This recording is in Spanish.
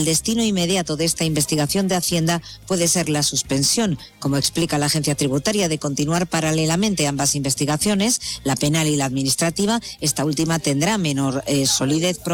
el destino inmediato de esta investigación de Hacienda puede ser la suspensión, como explica la agencia tributaria, de continuar paralelamente ambas investigaciones, la penal y la administrativa. Esta última tendrá menor solidez